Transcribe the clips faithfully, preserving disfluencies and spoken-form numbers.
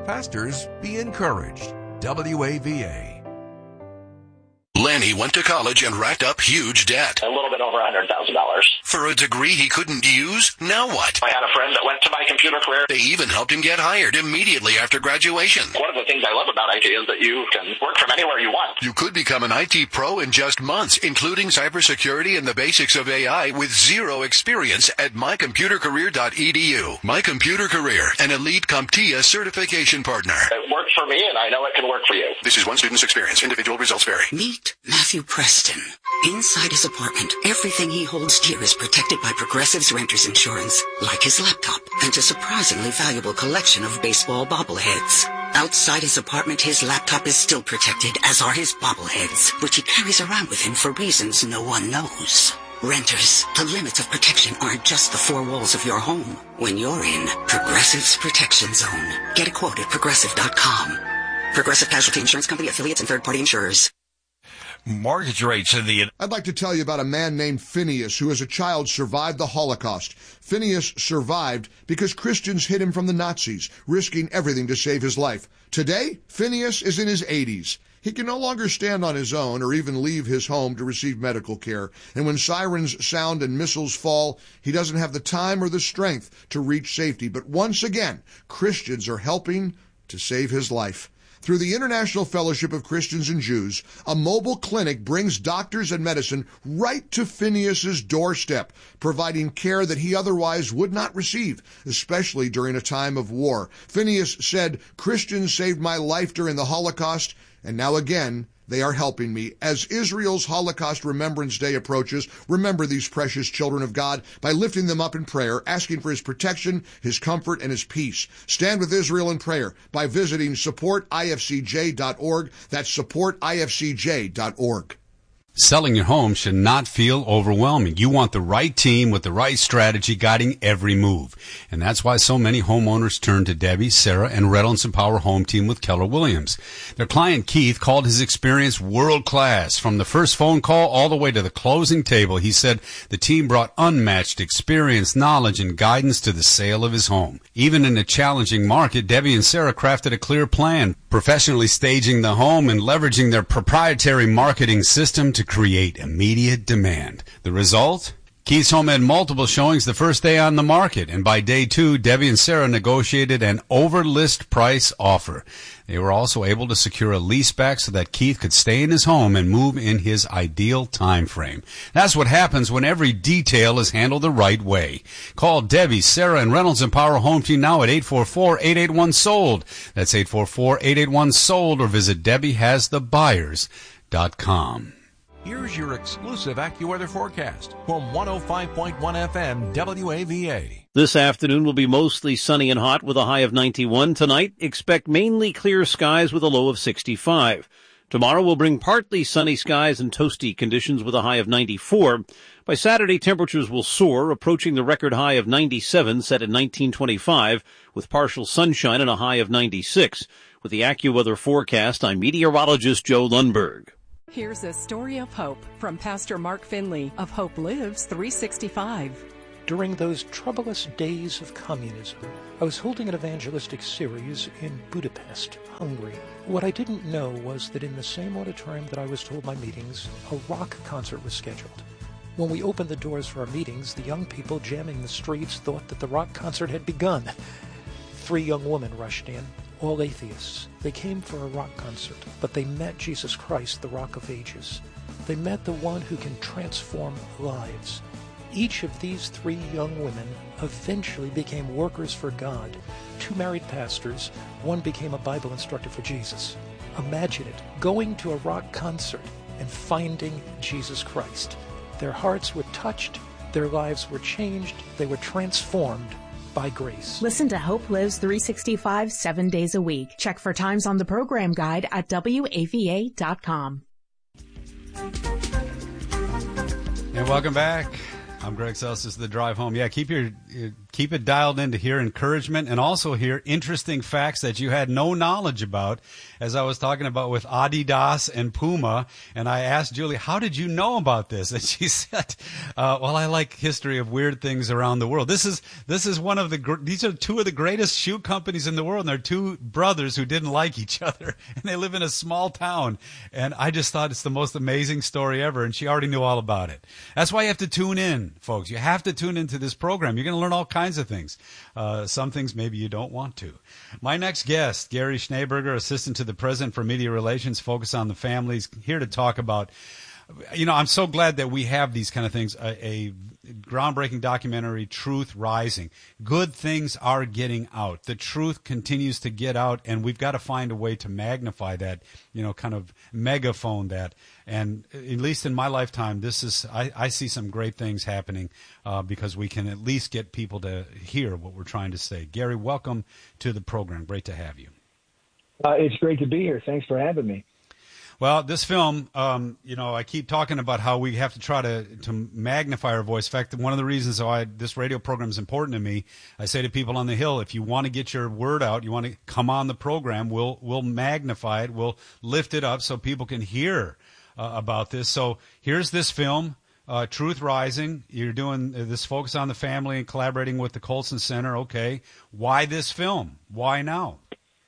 Pastors, be encouraged. W A V A. Lanny went to college and racked up huge debt. A little bit over one hundred thousand dollars. For a degree he couldn't use? Now what? I had a friend that went to my computer career. They even helped him get hired immediately after graduation. One of the things I love about I T is that you can work from anywhere you want. You could become an I T pro in just months, including cybersecurity and the basics of A I with zero experience at my computer career dot e d u. My Computer Career, an elite CompTIA certification partner. It worked for me, and I know it can work for you. This is one student's experience. Individual results vary. Meet Matthew Preston. Inside his apartment, everything he holds dear is protected by Progressive's renter's insurance, like his laptop and a surprisingly valuable collection of baseball bobbleheads. Outside his apartment, his laptop is still protected, as are his bobbleheads, which he carries around with him for reasons no one knows. Renters, the limits of protection aren't just the four walls of your home. When you're in Progressive's Protection Zone, get a quote at progressive dot com. Progressive Casualty Insurance Company, affiliates, and third-party insurers. Mortgage rates in the... I'd like to tell you about a man named Phineas who as a child survived the Holocaust. Phineas survived because Christians hid him from the Nazis, risking everything to save his life. Today, Phineas is in his eighties. He can no longer stand on his own or even leave his home to receive medical care. And when sirens sound and missiles fall, he doesn't have the time or the strength to reach safety. But once again, Christians are helping to save his life. Through the International Fellowship of Christians and Jews, a mobile clinic brings doctors and medicine right to Phineas's doorstep, providing care that he otherwise would not receive, especially during a time of war. Phineas said, "Christians saved my life during the Holocaust, and now again, they are helping me." As Israel's Holocaust Remembrance Day approaches, remember these precious children of God by lifting them up in prayer, asking for his protection, his comfort, and his peace. Stand with Israel in prayer by visiting support I F C J dot org. That's support I F C J dot org. Selling your home should not feel overwhelming. You want the right team with the right strategy guiding every move. And that's why so many homeowners turn to Debbie, Sarah, and Reynolds and Power Home Team with Keller Williams. Their client Keith called his experience world-class. From the first phone call all the way to the closing table, he said the team brought unmatched experience, knowledge, and guidance to the sale of his home. Even in a challenging market, Debbie and Sarah crafted a clear plan, professionally staging the home and leveraging their proprietary marketing system to create immediate demand. The result? Keith's home had multiple showings the first day on the market, and by day two, Debbie and Sarah negotiated an over-list price offer. They were also able to secure a lease back so that Keith could stay in his home and move in his ideal time frame. That's what happens when every detail is handled the right way. Call Debbie, Sarah, and Reynolds and Power Home Team now at eight four four, eight eight one, sold. That's eight four four, eight eight one, sold, or visit debbie has the buyers dot com. Here's your exclusive AccuWeather forecast from one oh five point one F M W A V A. This afternoon will be mostly sunny and hot with a high of ninety-one. Tonight, expect mainly clear skies with a low of sixty-five. Tomorrow will bring partly sunny skies and toasty conditions with a high of ninety-four. By Saturday, temperatures will soar, approaching the record high of ninety-seven set in nineteen twenty-five, with partial sunshine and a high of ninety-six. With the AccuWeather forecast, I'm meteorologist Joe Lundberg. Here's a story of hope from Pastor Mark Finley of Hope Lives three sixty-five. During those troublous days of communism, I was holding an evangelistic series in Budapest, Hungary. What I didn't know was that in the same auditorium that I was to hold my meetings, a rock concert was scheduled. When we opened the doors for our meetings, the young people jamming the streets thought that the rock concert had begun. Three young women rushed in, all atheists. They came for a rock concert, but they met Jesus Christ, the Rock of Ages. They met the one who can transform lives. Each of these three young women eventually became workers for God. Two married pastors, one became a Bible instructor for Jesus. Imagine it, going to a rock concert and finding Jesus Christ. Their hearts were touched, their lives were changed, they were transformed by grace. Listen to Hope Lives three sixty-five seven days a week. Check for times on the program guide at W A V A dot com. And welcome back. I'm Greg Celsius, The Drive Home. Yeah, keep your Keep it dialed in to hear encouragement and also hear interesting facts that you had no knowledge about, as I was talking about with Adidas and Puma. And I asked Julie, how did you know about this? And she said, uh, well, I like history of weird things around the world. This is this is one of the, gr- these are two of the greatest shoe companies in the world. And they're two brothers who didn't like each other. And they live in a small town. And I just thought it's the most amazing story ever. And she already knew all about it. That's why you have to tune in, folks. You have to tune into this program. You're going to learn all kinds of things. Uh, some things maybe you don't want to. My next guest, Gary Schneeberger, Assistant to the President for Media Relations, Focus on the Families, here to talk about, you know, I'm so glad that we have these kind of things. A, a groundbreaking documentary, Truth Rising. Good things are getting out. The truth continues to get out, and we've got to find a way to magnify that, you know, kind of megaphone that. And at least in my lifetime, this is, I, I see some great things happening uh, because we can at least get people to hear what we're trying to say. Gary, welcome to the program. Great to have you. Uh, it's great to be here. Thanks for having me. Well, this film, um, you know, I keep talking about how we have to try to, to magnify our voice. In fact, one of the reasons why this radio program is important to me, I say to people on the Hill, if you want to get your word out, you want to come on the program, we'll we'll magnify it, we'll lift it up so people can hear uh, about this. So here's this film, uh, Truth Rising. You're doing this Focus on the Family and collaborating with the Colson Center. Okay. Why this film? Why now?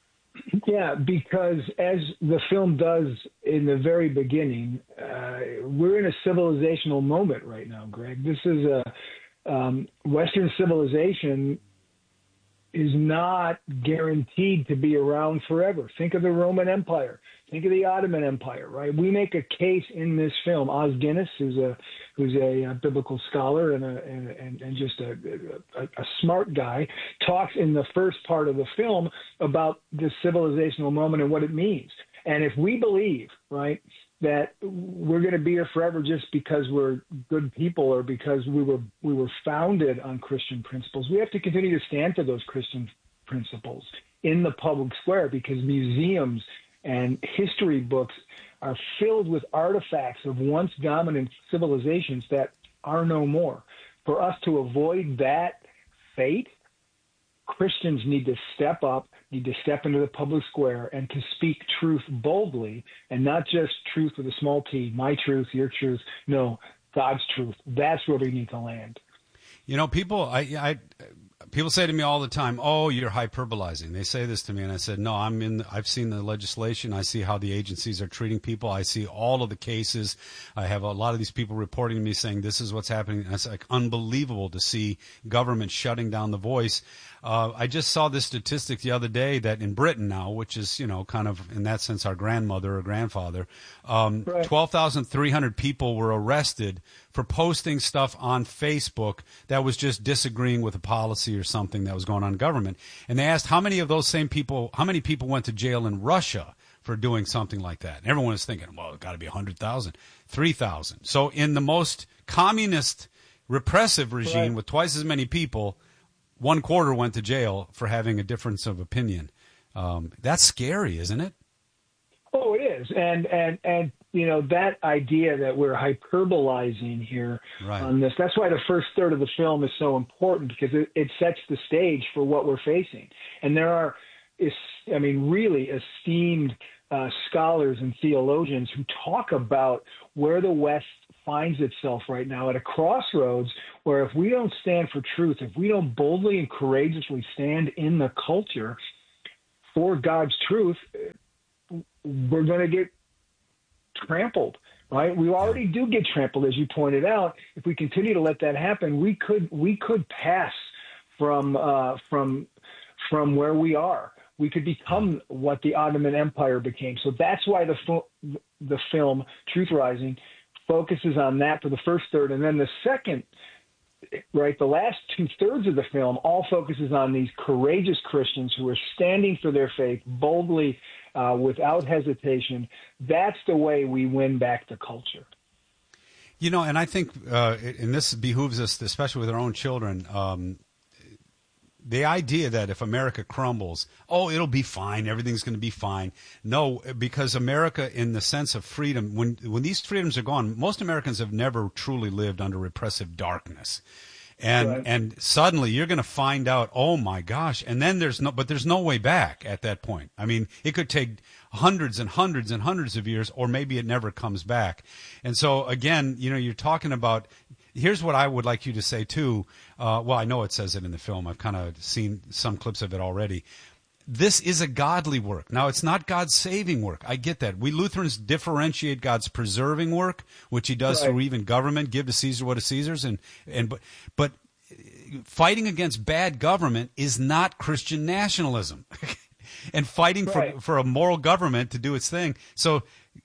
Yeah, because as the film does in the very beginning, uh, we're in a civilizational moment right now, Greg. This is a um, Western civilization is not guaranteed to be around forever. Think of the Roman Empire. Think of the Ottoman Empire, right? We make a case in this film. Os Guinness, who's a who's a, a biblical scholar and a and, and just a, a, a smart guy, talks in the first part of the film about this civilizational moment and what it means. And if we believe, right, that we're going to be here forever just because we're good people or because we were we were founded on Christian principles, we have to continue to stand for those Christian principles in the public square, because museums and history books are filled with artifacts of once dominant civilizations that are no more. For us to avoid that fate, Christians need to step up, need to step into the public square and to speak truth boldly, and not just truth with a small t, my truth, your truth. No, God's truth. That's where we need to land. You know, people, I, I, people say to me all the time, "Oh, you're hyperbolizing." They say this to me, and I said, "No, I'm in. I've seen the legislation. I see how the agencies are treating people. I see all of the cases. I have a lot of these people reporting to me saying this is what's happening. And it's like unbelievable to see government shutting down the voice." Uh, I just saw this statistic the other day that in Britain now, which is, you know, kind of in that sense our grandmother or grandfather, um, right. twelve thousand three hundred people were arrested for posting stuff on Facebook that was just disagreeing with a policy or something that was going on in government. And they asked how many of those same people, how many people went to jail in Russia for doing something like that. And everyone is thinking, well, it's got to be one hundred thousand, three thousand. So in the most communist, repressive regime right. with twice as many people, one quarter went to jail for having a difference of opinion. Um, that's scary, isn't it? Oh, it is. And, and, and, you know, that idea that we're hyperbolizing here right. on this, that's why the first third of the film is so important, because it, it sets the stage for what we're facing. And there are, I mean, really esteemed uh, scholars and theologians who talk about where the West finds itself right now at a crossroads where if we don't stand for truth, if we don't boldly and courageously stand in the culture for God's truth, we're going to get trampled, right? We already do get trampled, as you pointed out. If we continue to let that happen, we could we could pass from uh, from from where we are. We could become what the Ottoman Empire became. So that's why the fo- the film Truth Rising focuses on that for the first third, and then the second, right, the last two thirds of the film all focuses on these courageous Christians who are standing for their faith boldly, uh, without hesitation. That's the way we win back the culture. You know, and I think, uh, and this behooves us, especially with our own children, um, the idea that if America crumbles, oh, it'll be fine, everything's going to be fine. No, because America, in the sense of freedom, when when these freedoms are gone, most Americans have never truly lived under repressive darkness. And right. and suddenly you're going to find out, oh my gosh, and then there's no, but there's no way back at that point. I mean, it could take hundreds and hundreds and hundreds of years, or maybe it never comes back. And so again, you know, you're talking about, here's what I would like you to say too. Uh, well, I know it says it in the film. I've kind of seen some clips of it already. This is a godly work. Now, it's not God's saving work. I get that. We Lutherans differentiate God's preserving work, which he does right. through even government, give to Caesar what is Caesar's, and and but but fighting against bad government is not Christian nationalism, and fighting right. for for a moral government to do its thing. So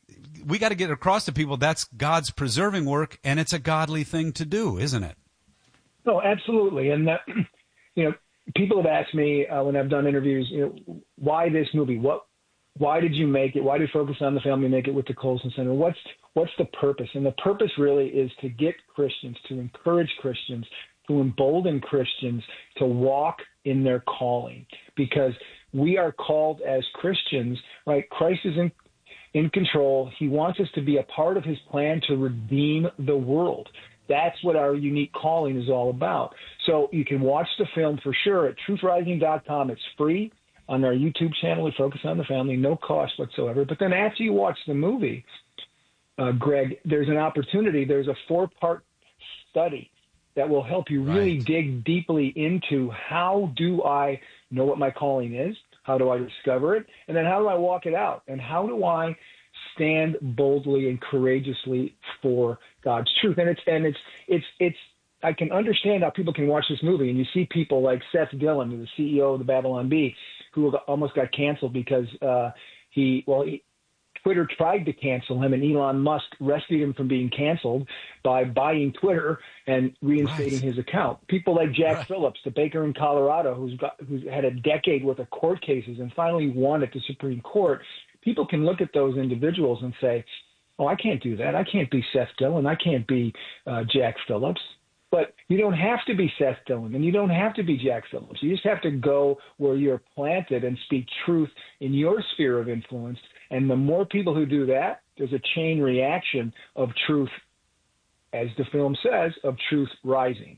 we got to get across to people that's God's preserving work, and it's a godly thing to do, isn't it? No, absolutely, and that, you know. People have asked me uh, when I've done interviews, you know, why this movie? What, why did you make it? Why did Focus on the Family make it with the Colson Center? What's what's the purpose? And the purpose really is to get Christians, to encourage Christians, to embolden Christians to walk in their calling, because we are called as Christians, right? Christ is in in control. He wants us to be a part of his plan to redeem the world. That's what our unique calling is all about. So you can watch the film for sure at truth rising dot com. It's free on our YouTube channel. We Focus on the Family, no cost whatsoever. But then after you watch the movie, uh, Greg, there's an opportunity. There's a four-part study that will help you really Right. dig deeply into how do I know what my calling is, how do I discover it, and then how do I walk it out, and how do I stand boldly and courageously for God's truth. And it's and it's it's it's I can understand how people can watch this movie and you see people like Seth Dillon, the C E O of the Babylon Bee, who almost got canceled because uh, he well he, Twitter tried to cancel him, and Elon Musk rescued him from being canceled by buying Twitter and reinstating right. his account. People like Jack right. Phillips, the baker in Colorado, who's got who's had a decade worth of court cases and finally won at the Supreme Court. People can look at those individuals and say, oh, I can't do that. I can't be Seth Dillon. I can't be uh, Jack Phillips. But you don't have to be Seth Dillon, and you don't have to be Jack Phillips. You just have to go where you're planted and speak truth in your sphere of influence. And the more people who do that, there's a chain reaction of truth, as the film says, of truth rising.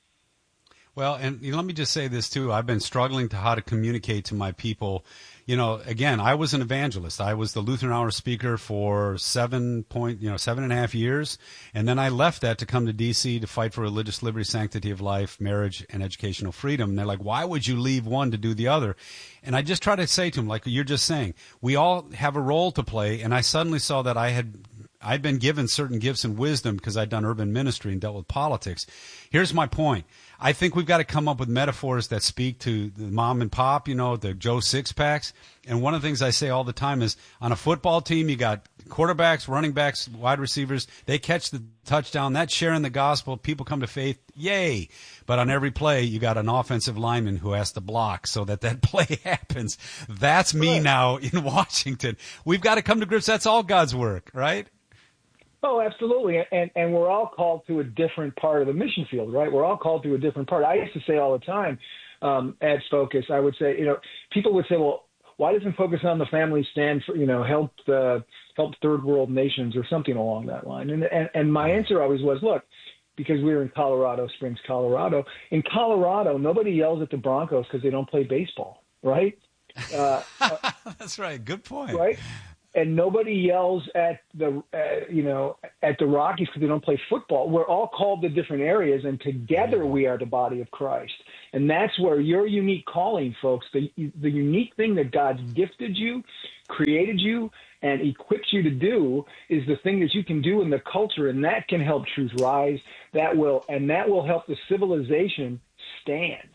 Well, and you know, let me just say this too. I've been struggling to how to communicate to my people. You know, again, I was an evangelist. I was the Lutheran Hour speaker for seven point, you know, seven and a half years, and then I left that to come to D C to fight for religious liberty, sanctity of life, marriage, and educational freedom. And they're like, "Why would you leave one to do the other?" And I just try to say to them, like you're just saying, we all have a role to play. And I suddenly saw that I had. I've been given certain gifts and wisdom because I'd done urban ministry and dealt with politics. Here's my point. I think we've got to come up with metaphors that speak to the mom and pop, you know, the Joe Six-Packs. And one of the things I say all the time is on a football team, you got quarterbacks, running backs, wide receivers. They catch the touchdown. That's sharing the gospel. People come to faith. Yay. But on every play, you got an offensive lineman who has to block so that that play happens. That's me right. now in Washington. We've got to come to grips. That's all God's work, right? Oh, absolutely. And and we're all called to a different part of the mission field, right? We're all called to a different part. I used to say all the time um, at Focus, I would say, you know, people would say, well, why doesn't Focus on the Family stand for, you know, help the help third world nations or something along that line? And, and, and my answer always was, look, because we were in Colorado Springs, Colorado. In Colorado, nobody yells at the Broncos because they don't play baseball, right? Uh, That's right. Good point. Right? And nobody yells at the, uh, you know, at the Rockies because they don't play football. We're all called to different areas, and together we are the body of Christ. And that's where your unique calling, folks, the the unique thing that God's gifted you, created you, and equipped you to do is the thing that you can do in the culture, and that can help truth rise. That will, and that will help the civilization stand.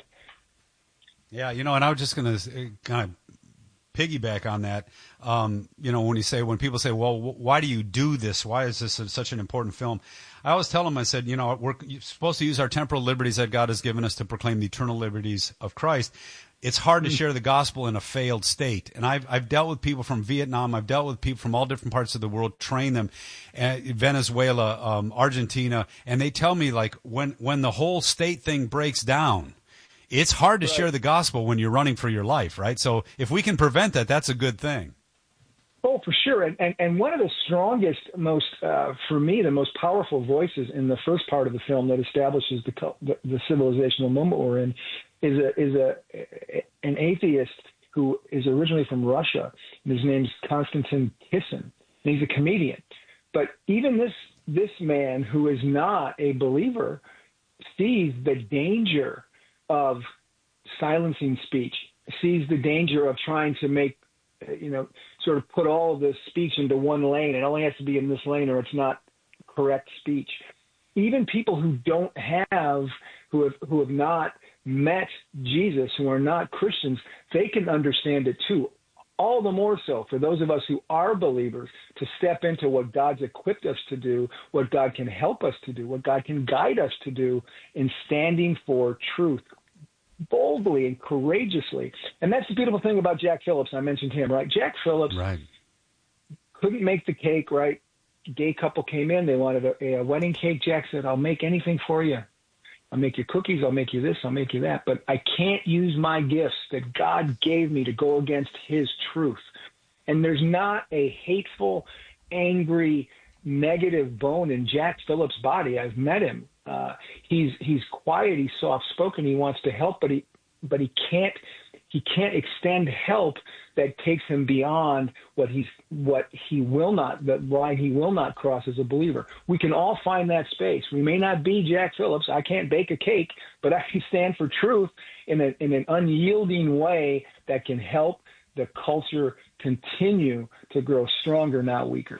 Yeah, you know, and I was just going to kind of piggyback on that. Um, you know, when you say, when people say, well, why do you do this? Why is this a, such an important film? I always tell them, I said, you know, we're supposed to use our temporal liberties that God has given us to proclaim the eternal liberties of Christ. It's hard to share the gospel in a failed state. And I've, I've dealt with people from Vietnam. I've dealt with people from all different parts of the world, train them, uh, Venezuela, um, Argentina. And they tell me, like, when, when the whole state thing breaks down, it's hard to right. share the gospel when you're running for your life, right? So if we can prevent that, that's a good thing. Oh, for sure. And, and, and one of the strongest, most, uh, for me, the most powerful voices in the first part of the film that establishes the, the, the civilizational moment we're in is a, is a, an atheist who is originally from Russia. And his name's Konstantin Kisin. And he's a comedian. But even this, this man who is not a believer sees the danger of silencing speech, sees the danger of trying to make, you know, sort of put all of this speech into one lane. It only has to be in this lane or it's not correct speech. Even people who don't have, who have, who have not met Jesus, who are not Christians, they can understand it too. All the more so for those of us who are believers to step into what God's equipped us to do, what God can help us to do, what God can guide us to do in standing for truth boldly and courageously. And that's the beautiful thing about Jack Phillips. I mentioned him, right? Jack Phillips right. couldn't make the cake, right? Gay couple came in. They wanted a, a wedding cake. Jack said, I'll make anything for you. I'll make you cookies. I'll make you this. I'll make you that. But I can't use my gifts that God gave me to go against his truth. And there's not a hateful, angry, negative bone in Jack Phillips' body. I've met him. Uh, he's he's quiet. He's soft-spoken. He wants to help, but he but he can't he can't extend help that takes him beyond what he's what he will not the line he will not cross as a believer. We can all find that space. We may not be Jack Phillips. I can't bake a cake, but I can stand for truth in a, in an unyielding way that can help the culture continue to grow stronger, not weaker.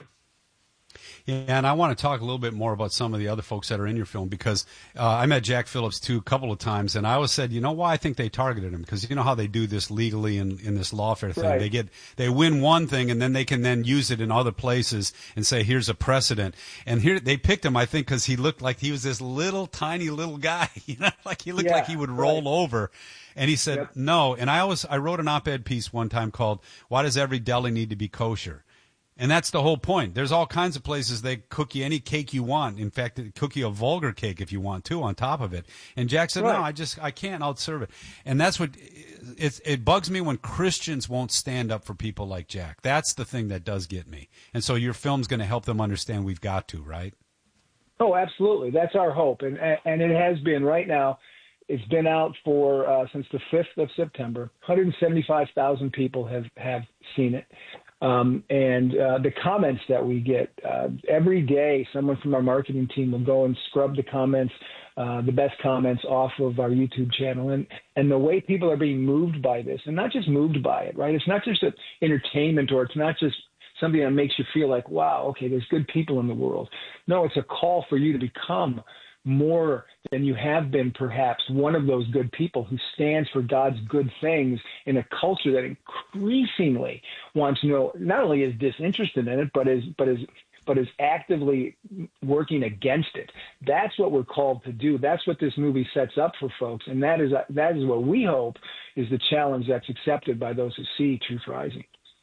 Yeah, and I want to talk a little bit more about some of the other folks that are in your film because uh, I met Jack Phillips too a couple of times, and I always said, you know why I think they targeted him? Because you know how they do this legally in, in this lawfare thing. Right. They get they win one thing, and then they can then use it in other places and say, here's a precedent. And here they picked him, I think, because he looked like he was this little tiny little guy, you know, like he looked yeah, like he would roll right. over. And he said, yep. no. And I always I wrote an op-ed piece one time called "Why Does Every Deli Need to Be Kosher?" And that's the whole point. There's all kinds of places they cook you any cake you want. In fact, they cook you a vulgar cake if you want to on top of it. And Jack said, right. no, I just, I can't outserve it. And that's what, it, it bugs me when Christians won't stand up for people like Jack. That's the thing that does get me. And so your film's going to help them understand we've got to, right? Oh, absolutely. That's our hope. And, and it has been right now. It's been out for, uh, since the fifth of September. one hundred seventy-five thousand people have, have seen it. Um, and uh, the comments that we get uh, every day, someone from our marketing team will go and scrub the comments, uh, the best comments off of our YouTube channel. And, and the way people are being moved by this, and not just moved by it, right? It's not just an entertainment or it's not just something that makes you feel like, wow, okay, there's good people in the world. No, it's a call for you to become more than you have been, perhaps one of those good people who stands for God's good things in a culture that increasingly wants to know, not only is disinterested in it, but is but is but is actively working against it. That's what we're called to do. That's what this movie sets up for folks, and that is that is what we hope is the challenge that's accepted by those who see Truth Rising.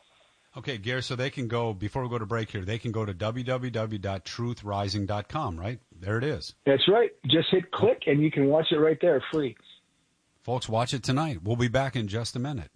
Okay, Gary, so they can go, before we go to break here, they can go to w w w dot truth rising dot com, right? There it is. That's right. Just hit click, and you can watch it right there free. Folks, watch it tonight. We'll be back in just a minute.